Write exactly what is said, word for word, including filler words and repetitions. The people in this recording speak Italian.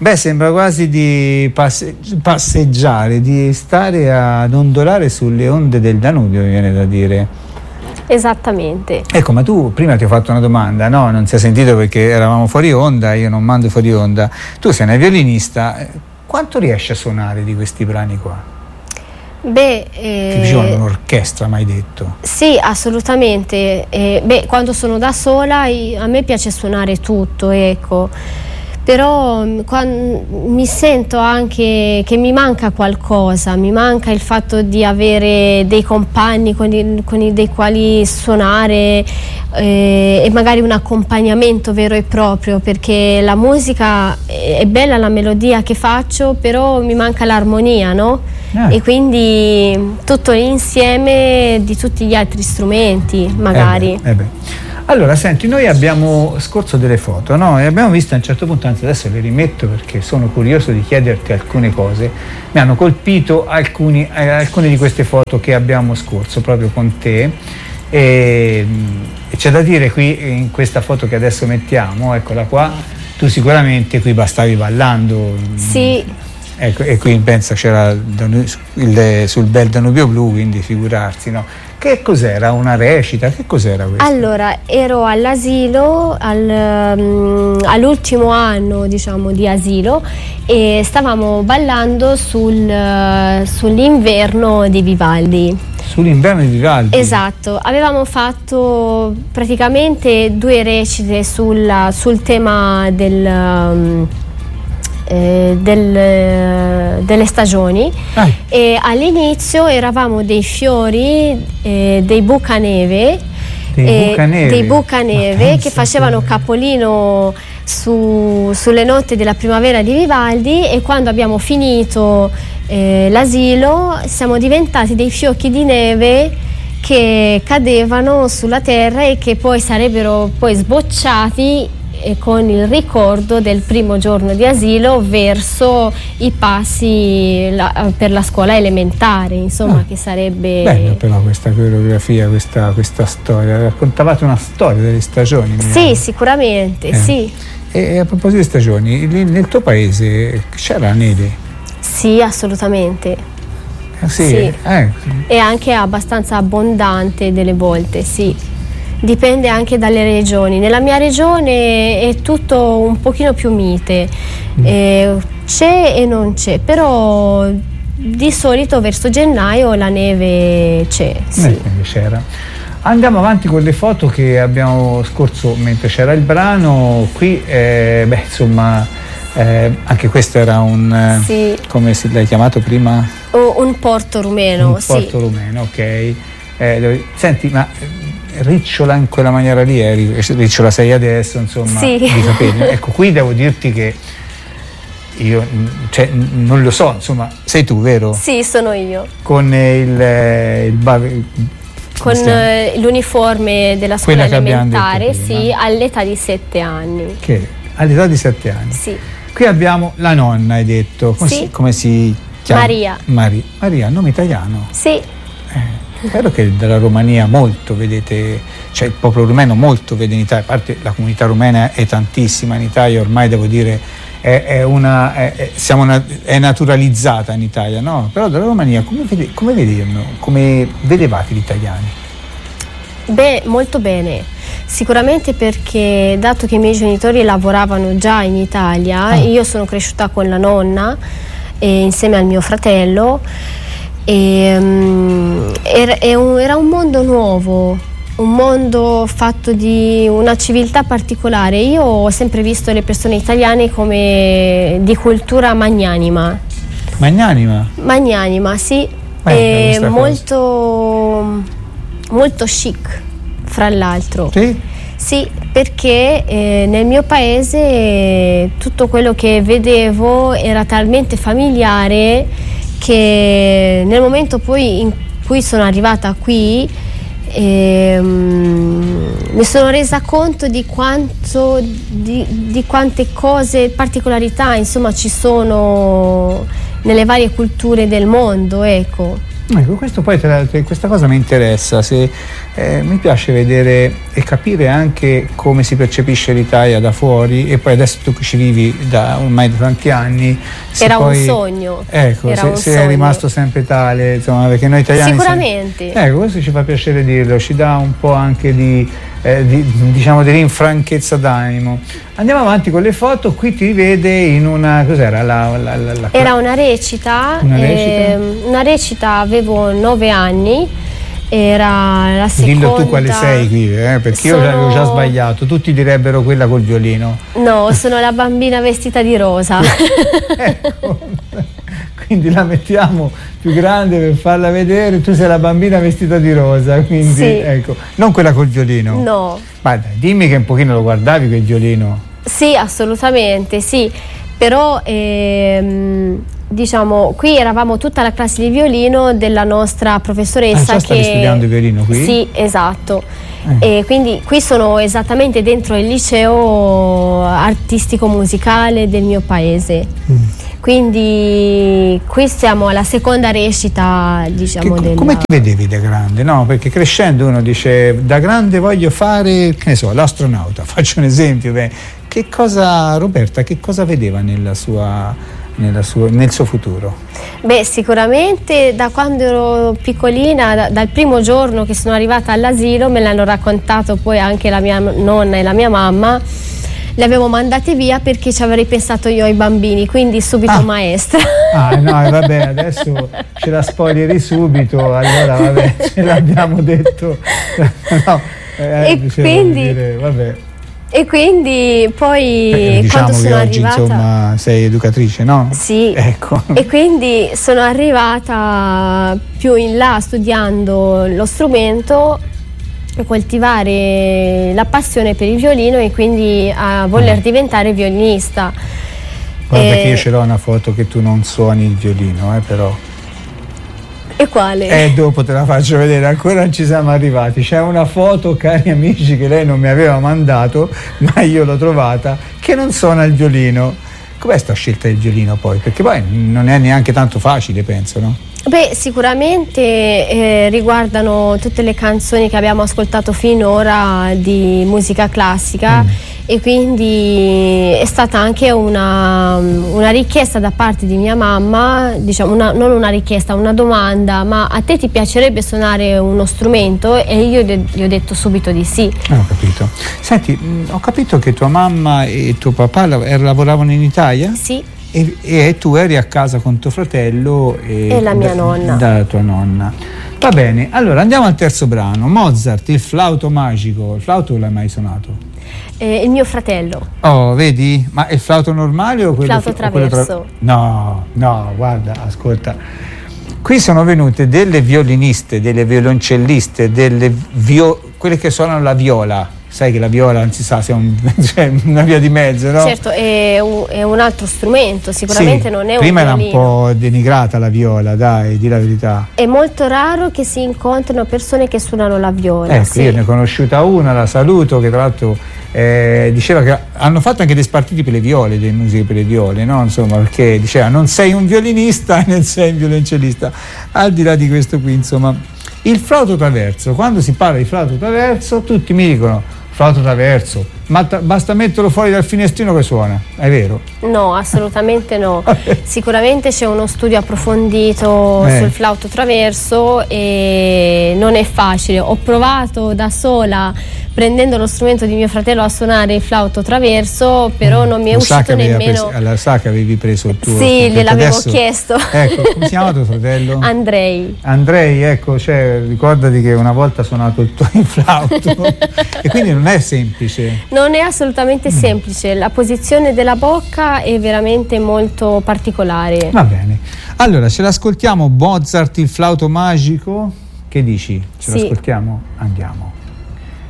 Beh, sembra quasi di passe- passeggiare, di stare a dondolare sulle onde del Danubio, mi viene da dire. Esattamente. Ecco, ma tu prima ti ho fatto una domanda, no? Non si è sentito perché eravamo fuori onda, io non mando fuori onda. Tu sei una violinista, quanto riesci a suonare di questi brani qua? Beh, eh, Che bisogna un'orchestra, mai detto. Sì, assolutamente. Eh, beh, quando sono da sola a me piace suonare tutto, ecco. Però quando, mi sento anche che mi manca qualcosa, mi manca il fatto di avere dei compagni con i, con i dei quali suonare eh, e magari un accompagnamento vero e proprio, perché la musica è bella, la melodia che faccio, però mi manca l'armonia, no? Eh. E quindi tutto l'insieme di tutti gli altri strumenti, magari. Eh beh, eh beh. Allora, senti, noi abbiamo scorso delle foto, no? E abbiamo visto a un certo punto, anzi adesso le rimetto perché sono curioso di chiederti alcune cose. Mi hanno colpito alcuni, eh, alcune di queste foto che abbiamo scorso proprio con te. E, e c'è da dire qui, in questa foto che adesso mettiamo, eccola qua, tu sicuramente qui stavi ballando. Sì. Ecco, e qui pensa c'era il, il, sul bel Danubio blu, quindi figurarsi, no? Che cos'era? Una recita? Che cos'era questo? Allora, ero all'asilo, al, um, all'ultimo anno, diciamo, di asilo, e stavamo ballando sul, uh, sull'inverno di Vivaldi. Sull'inverno di Vivaldi? Esatto, avevamo fatto praticamente due recite sul, sul tema del... Um, Eh, del, eh, delle stagioni ah. E all'inizio eravamo dei fiori, eh, dei bucaneve, dei eh, bucaneve, dei bucaneve che facevano capolino su, sulle notti della primavera di Vivaldi, e quando abbiamo finito eh, l'asilo siamo diventati dei fiocchi di neve che cadevano sulla terra e che poi sarebbero poi sbocciati e con il ricordo del primo giorno di asilo verso i passi la, per la scuola elementare, insomma, ah, che sarebbe... Bella però questa coreografia, questa, questa storia. Raccontavate una storia delle stagioni. Sì, sicuramente, eh. sì. E a proposito di stagioni, nel tuo paese c'era neve? Sì, assolutamente. Ah, sì? Sì. Eh. E anche abbastanza abbondante delle volte, sì. Dipende anche dalle regioni. Nella mia regione è tutto un pochino più mite, mm. eh, c'è e non c'è, però di solito verso gennaio la neve c'è. Sì. Eh, c'era. Andiamo avanti con le foto che abbiamo scorso mentre c'era il brano. Qui, eh, beh, insomma, eh, anche questo era un... Sì. Come si l'hai chiamato prima? Oh, un porto rumeno, un sì. porto rumeno, ok. Eh, dove, senti, ma... ricciola in quella maniera lì, eri, ricciola sei adesso, insomma, sì. di capelli. Ecco, qui devo dirti che io, cioè, non lo so, insomma, sei tu, vero? Sì, sono io. Con il, il con eh, l'uniforme della scuola elementare, sì, prima. All'età di sette anni. Che? All'età di sette anni? Sì. Qui abbiamo la nonna, hai detto. Come, sì. si, come si chiama? Maria. Maria, Maria, nome italiano? Sì. Eh. Spero che dalla Romania molto vedete, cioè il popolo rumeno molto vede in Italia, a parte la comunità rumena è tantissima in Italia, ormai devo dire è, è una è, è, siamo una, è naturalizzata in Italia, no? Però dalla Romania come, vede, come vedevano, come vedevate gli italiani? Beh, molto bene. Sicuramente perché, dato che i miei genitori lavoravano già in Italia, ah. io sono cresciuta con la nonna e insieme al mio fratello. E, um, era, era un mondo nuovo, un mondo fatto di una civiltà particolare. Io ho sempre visto le persone italiane come di cultura magnanima. Magnanima? Magnanima, sì. Beh, e molto, molto chic, fra l'altro. Sì? Sì, perché eh, nel mio paese eh, tutto quello che vedevo era talmente familiare che nel momento poi in cui sono arrivata qui ehm, mi sono resa conto di quanto di, di quante cose, particolarità insomma ci sono nelle varie culture del mondo, ecco. Ecco, questo poi te la, te, questa cosa mi interessa, se, eh, mi piace vedere e capire anche come si percepisce l'Italia da fuori, e poi adesso tu ci vivi da ormai da tanti anni. Era poi, un sogno. Ecco, Era se, un se sogno. è rimasto sempre tale, insomma, perché noi italiani... Sicuramente. Siamo, ecco, questo ci fa piacere dirlo, ci dà un po' anche di, eh, di, diciamo, di rinfranchezza d'animo. Andiamo avanti con le foto, qui ti vede in una... cos'era? La, la, la, la, Era una recita, una recita? Eh, una recita, avevo nove anni, era la seconda... Dillo tu quale sei qui, eh, perché sono... io avevo già sbagliato, tutti direbbero quella col violino. No, sono la bambina vestita di rosa. Ecco, quindi la mettiamo più grande per farla vedere, tu sei la bambina vestita di rosa, quindi sì. Ecco, non quella col violino. No. Ma dai, dimmi che un pochino lo guardavi quel violino. Sì, assolutamente, sì, però ehm, diciamo qui eravamo tutta la classe di violino della nostra professoressa. Ah, già che stavi studiando il violino qui? Sì, esatto. Eh. E quindi qui sono esattamente dentro il liceo artistico musicale del mio paese. Mm. Quindi qui siamo alla seconda recita, diciamo. Che, della... Come ti vedevi da grande? No, perché crescendo uno dice da grande voglio fare, che ne so, l'astronauta, faccio un esempio. Beh, che cosa, Roberta, che cosa vedeva nella sua, nella sua, nel suo futuro? Beh, sicuramente da quando ero piccolina, da, dal primo giorno che sono arrivata all'asilo, me l'hanno raccontato poi anche la mia nonna e la mia mamma, le avevo mandate via perché ci avrei pensato io ai bambini, quindi subito ah. maestra. Ah no, vabbè, adesso ce la spoileri subito, allora vabbè, ce l'abbiamo detto. No, eh, e quindi... dire, vabbè. E quindi poi eh, diciamo quando sono che oggi arrivata, insomma sei educatrice, no? Sì, ecco. E quindi sono arrivata più in là studiando lo strumento, a coltivare la passione per il violino e quindi a voler mm. diventare violinista. Guarda e... che io ce l'ho una foto che tu non suoni il violino, eh, però. E quale? Eh, dopo te la faccio vedere, ancora non ci siamo arrivati. C'è una foto, cari amici, che lei non mi aveva mandato, ma io l'ho trovata, che non suona il violino. Com'è sta scelta del violino poi? Perché poi non è neanche tanto facile, penso, no? Beh, sicuramente eh, riguardano tutte le canzoni che abbiamo ascoltato finora di musica classica. Mm. E quindi è stata anche una, una richiesta da parte di mia mamma, diciamo una, non una richiesta, una domanda: ma a te ti piacerebbe suonare uno strumento? E io gli ho detto subito di sì. Ah, ho capito. Senti, mh, ho capito che tua mamma e tuo papà lavoravano in Italia? Sì. E, e tu eri a casa con tuo fratello e, e la mia da, nonna. Da tua nonna. Va bene, allora andiamo al terzo brano. Mozart, il flauto magico. Il flauto l'hai mai suonato? Eh, il mio fratello. Oh, vedi? Ma è il flauto normale o quello? Flauto traverso. Tra... No, no, guarda, ascolta. Qui sono venute delle violiniste, delle violoncelliste, delle vio... quelle che suonano la viola. Sai che la viola non si sa se è un, cioè una via di mezzo, no? Certo, è un, è un altro strumento, sicuramente sì, non è un prima violino. Era un po' denigrata la viola, dai, di la verità. È molto raro che si incontrino persone che suonano la viola. Ecco, sì. Io ne ho conosciuta una, la saluto, che tra l'altro eh, diceva che hanno fatto anche dei spartiti per le viole, dei musei per le viole, no? Insomma, perché diceva non sei un violinista né sei un violoncellista. Al di là di questo qui, insomma, il flauto traverso, quando si parla di flauto traverso tutti mi dicono flauto traverso, ma t- basta metterlo fuori dal finestrino che suona, è vero? No, assolutamente no. Sicuramente c'è uno studio approfondito eh. sul flauto traverso e non è facile. Ho provato da sola, prendendo lo strumento di mio fratello, a suonare il flauto traverso, però non mi è lo uscito sa nemmeno. Preso, la sa che avevi preso il tuo. Sì, gliel'avevo adesso... chiesto. Ecco, come si chiama tuo fratello? Andrei. Andrei, ecco, cioè, ricordati che una volta ha suonato il tuo in flauto e quindi non è semplice. Non è assolutamente mm. semplice, la posizione della bocca è veramente molto particolare. Va bene, allora ce l'ascoltiamo, Mozart, il flauto magico, che dici? Ce sì. l'ascoltiamo? Andiamo.